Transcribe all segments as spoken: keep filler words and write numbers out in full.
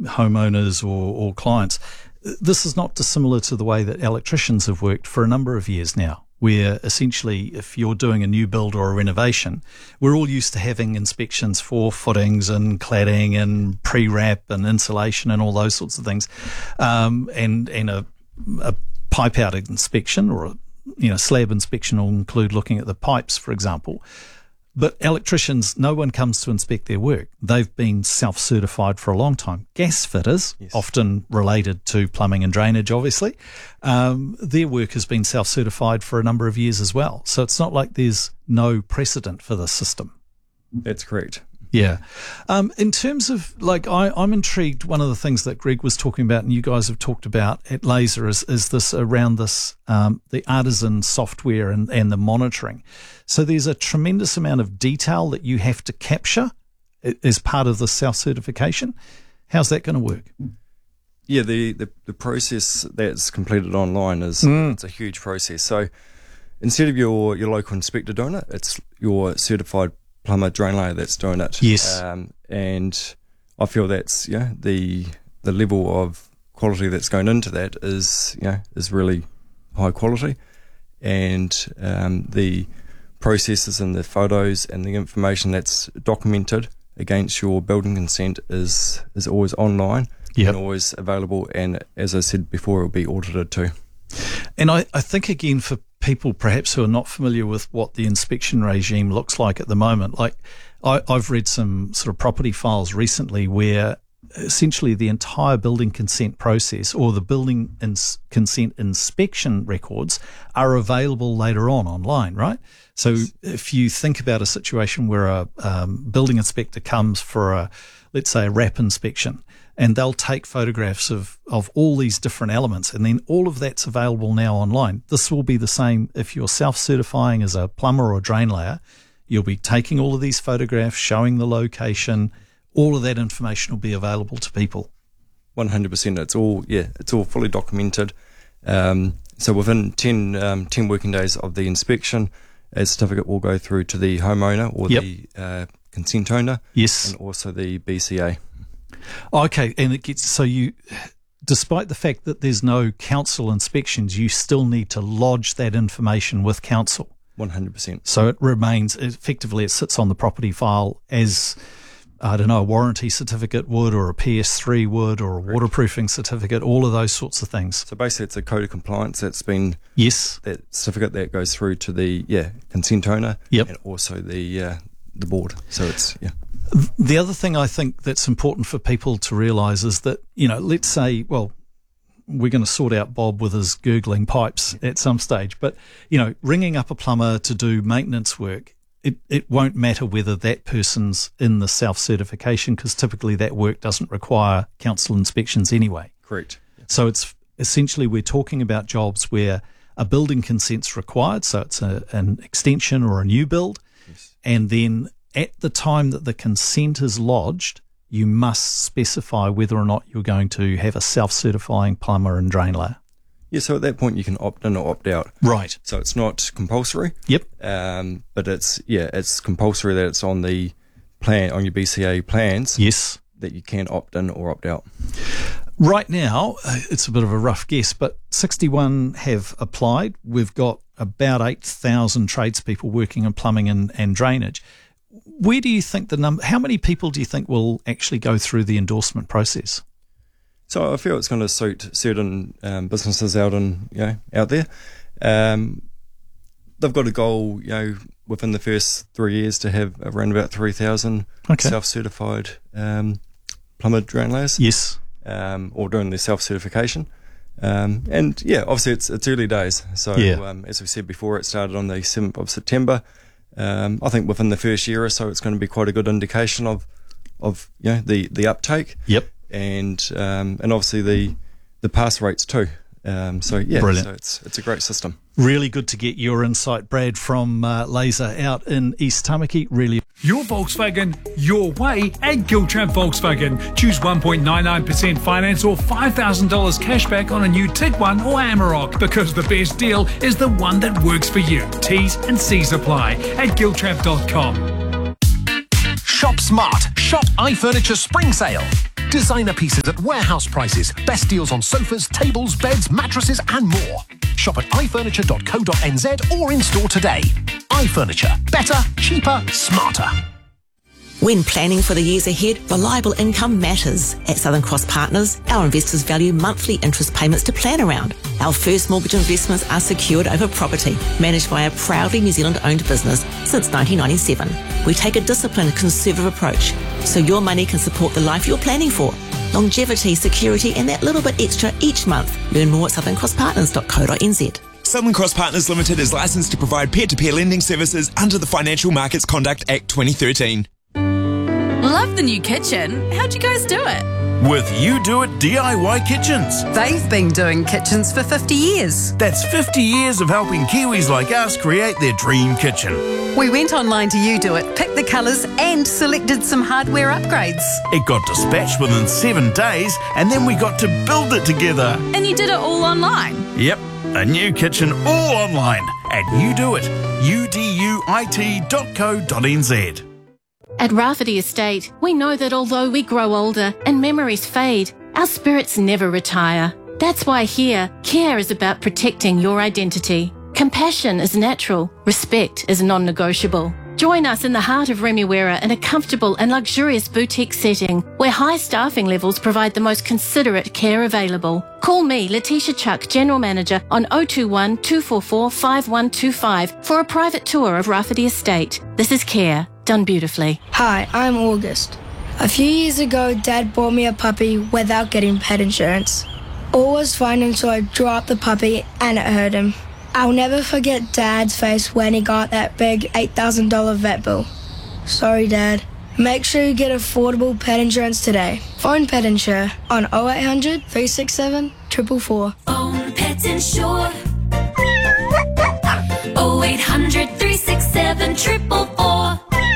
homeowners or, or clients. This is not dissimilar to the way that electricians have worked for a number of years now, where essentially if you're doing a new build or a renovation, we're all used to having inspections for footings and cladding and pre-wrap and insulation and all those sorts of things, um, and, and a, a pipe out inspection or a you know slab inspection will include looking at the pipes, for example. But electricians, no one comes to inspect their work. They've been self-certified for a long time. Gas fitters, yes. often related to plumbing and drainage, obviously, um, their work has been self-certified for a number of years as well. So it's not like there's no precedent for this system. That's correct. Yeah. Um, in terms of, like, I, I'm intrigued, one of the things that Greg was talking about and you guys have talked about at Laser is, is this around this, um, the artisan software and, and the monitoring. So there's a tremendous amount of detail that you have to capture as part of the self-certification. How's that going to work? Yeah, the, the, the process that's completed online is Mm. it's a huge process. So instead of your, your local inspector doing it, it's your certified plumber drain layer that's doing it. Yes. Um, and I feel that's, you know, the the level of quality that's going into that is, you know, is really high quality. And um, the processes and the photos and the information that's documented against your building consent is is always online Yep. and always available. And as I said before, it will be audited too. And I, I think, again, for people perhaps who are not familiar with what the inspection regime looks like at the moment, like I, I've read some sort of property files recently where essentially the entire building consent process or the building ins- consent inspection records are available later on online, right? So if you think about a situation where a um, building inspector comes for a, let's say, a wrap inspection, and they'll take photographs of, of all these different elements, and then all of that's available now online. This will be the same if you're self-certifying as a plumber or drain layer. You'll be taking all of these photographs, showing the location. All of that information will be available to people. one hundred percent. It's all, yeah, it's all fully documented. Um, so within ten, um, ten working days of the inspection, a certificate will go through to the homeowner or Yep. the uh, consent owner. Yes. And also the B C A. Okay, and it gets, so you, despite the fact that there's no council inspections, you still need to lodge that information with council. one hundred percent. So it remains, effectively, it sits on the property file as, I don't know, a warranty certificate would, or a P S three would, or a waterproofing certificate, all of those sorts of things. So basically it's a code of compliance that's been, Yes. that certificate that goes through to the, yeah, consent owner. Yep. And also the, uh, the board. So it's, yeah. The other thing I think that's important for people to realise is that, you know, let's say, well, we're going to sort out Bob with his gurgling pipes at some stage, but, you know, ringing up a plumber to do maintenance work, it, it won't matter whether that person's in the self-certification, because typically that work doesn't require council inspections anyway. Correct. So it's essentially, we're talking about jobs where a building consent's required, so it's a, an extension or a new build, Yes. and then at the time that the consent is lodged, you must specify whether or not you're going to have a self-certifying plumber and drain layer. Yeah, so at that point you can opt in or opt out. Right. So it's not compulsory. Yep. Um, but it's, yeah, it's compulsory that it's on the plan, on your B C A plans. Yes. That you can opt in or opt out. Right now, it's a bit of a rough guess, but sixty-one have applied. We've got about eight thousand tradespeople working in plumbing and, and drainage. Where do you think the number, how many people do you think will actually go through the endorsement process? So I feel it's going to suit certain um, businesses out in, you know, out there. Um, they've got a goal, you know, within the first three years to have around about three thousand Okay. self-certified um, plumber drain layers. Yes. Um, or doing their self-certification. Um, and yeah, obviously it's, it's early days. So Yeah. um, as we said before, it started on the seventh of September. Um, I think within the first year or so, it's going to be quite a good indication of, of you know, the, the uptake. Yep. And um, and obviously the the pass rates too. Um, so yeah, Brilliant. so it's it's a great system. Really good to get your insight, Brad, from uh, Laser out in East Tamaki. Really. Your Volkswagen, your way at Giltrap Volkswagen. Choose one point nine nine percent finance or five thousand dollars cashback on a new Tiguan or Amarok, because the best deal is the one that works for you. T's and C's apply at giltrap dot com. Shop smart. Shop iFurniture Spring Sale. Designer pieces at warehouse prices. Best deals on sofas, tables, beds, mattresses and more. Shop at i furniture dot co dot n z or in store today. iFurniture. Better, cheaper, smarter. When planning for the years ahead, reliable income matters. At Southern Cross Partners, our investors value monthly interest payments to plan around. Our first mortgage investments are secured over property, managed by a proudly New Zealand-owned business since nineteen ninety-seven. We take a disciplined, conservative approach, so your money can support the life you're planning for. Longevity, security, and that little bit extra each month. Learn more at southern cross partners dot co dot n z. Southern Cross Partners Limited is licensed to provide peer-to-peer lending services under the Financial Markets Conduct Act twenty thirteen. Love the new kitchen. How'd you guys do it? With You Do It D I Y Kitchens. They've been doing kitchens for fifty years. That's fifty years of helping Kiwis like us create their dream kitchen. We went online to You Do It, picked the colours and selected some hardware upgrades. It got dispatched within seven days and then we got to build it together. And you did it all online? Yep, a new kitchen all online at You Do It, U D U I T dot co dot n z. At Rafferty Estate, we know that although we grow older and memories fade, our spirits never retire. That's why here, care is about protecting your identity. Compassion is natural, respect is non-negotiable. Join us in the heart of Remuera in a comfortable and luxurious boutique setting where high staffing levels provide the most considerate care available. Call me, Letitia Chuck, General Manager, on oh two one, two four four, five one two five for a private tour of Rafferty Estate. This is care, done beautifully. Hi, I'm August. A few years ago, Dad bought me a puppy without getting pet insurance. All was fine until I dropped the puppy and it hurt him. I'll never forget Dad's face when he got that big eight thousand dollars vet bill. Sorry, Dad. Make sure you get affordable pet insurance today. Phone Pet Insure on oh eight hundred, three six seven, four four four. Phone Pet Insure. oh eight hundred, three six seven, four four four.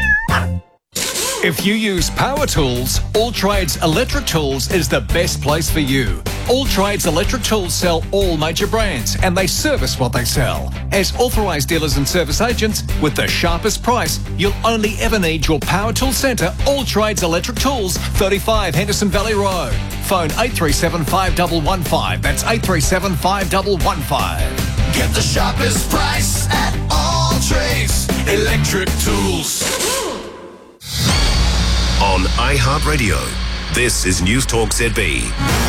If you use power tools, All Trades Electric Tools is the best place for you. All Trades Electric Tools sell all major brands and they service what they sell. As authorised dealers and service agents, with the sharpest price, you'll only ever need your power tool centre, All Trades Electric Tools, thirty-five Henderson Valley Road. Phone eight three seven, five one one five. That's eight three seven, five one one five. Get the sharpest price at All Trades Electric Tools. On iHeartRadio, this is News Talk Z B.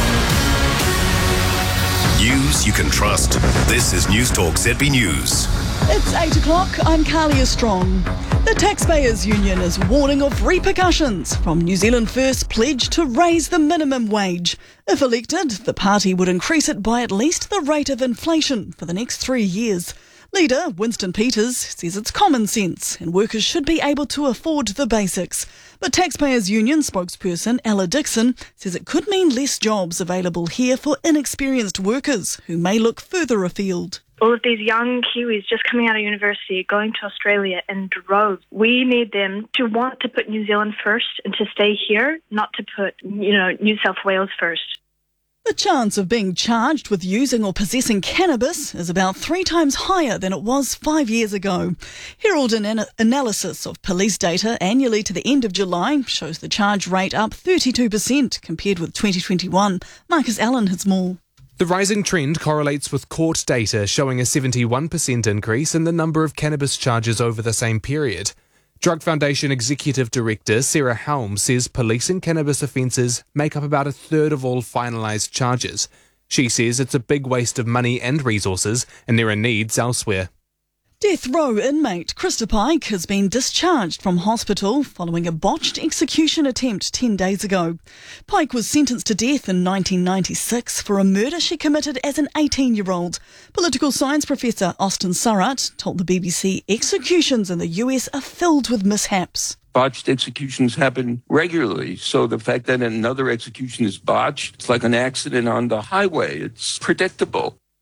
News you can trust. This is News Talk Z B News. It's eight o'clock. I'm Carlia Strong. The Taxpayers Union is warning of repercussions from New Zealand First's pledge to raise the minimum wage. If elected, the party would increase it by at least the rate of inflation for the next three years. Leader Winston Peters says it's common sense and workers should be able to afford the basics. But Taxpayers Union spokesperson Ella Dixon says it could mean less jobs available here for inexperienced workers who may look further afield. All of these young Kiwis just coming out of university, going to Australia in droves. We need them to want to put New Zealand first and to stay here, not to put, you know, New South Wales first. The chance of being charged with using or possessing cannabis is about three times higher than it was five years ago. Herald an analysis of police data annually to the end of July shows the charge rate up thirty-two percent compared with twenty twenty-one. Marcus Allen has more. The rising trend correlates with court data showing a seventy-one percent increase in the number of cannabis charges over the same period. Drug Foundation Executive Director Sarah Helm says police and cannabis offences make up about a third of all finalised charges. She says it's a big waste of money and resources and there are needs elsewhere. Death row inmate Krista Pike has been discharged from hospital following a botched execution attempt ten days ago. Pike was sentenced to death in nineteen ninety-six for a murder she committed as an eighteen-year-old. Political science professor Austin Surratt told the B B C executions in the U S are filled with mishaps. Botched executions happen regularly, so the fact that another execution is botched, it's like an accident on the highway. It's predictable.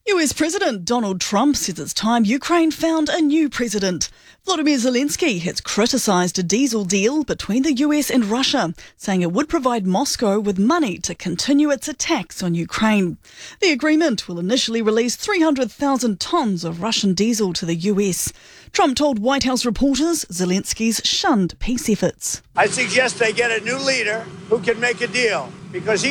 U S President Donald Trump says it's time Ukraine found a new president. Volodymyr Zelensky has criticised a diesel deal between the U S and Russia, saying it would provide Moscow with money to continue its attacks on Ukraine. The agreement will initially release three hundred thousand tonnes of Russian diesel to the U S. Trump told White House reporters Zelensky's shunned peace efforts. I suggest they get a new leader who can make a deal, because he